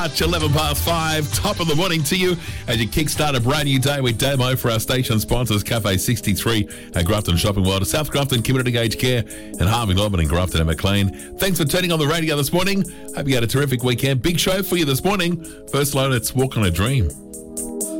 11:05, top of the morning to you as you kickstart a brand new day with Damo for our station sponsors, Cafe 63 at Grafton Shopping World, South Grafton Community Aged Care and Harvey Norman in Grafton and Maclean. Thanks for turning on the radio this morning. Hope you had a terrific weekend. Big show for you this morning. First load, let's Walk on a Dream.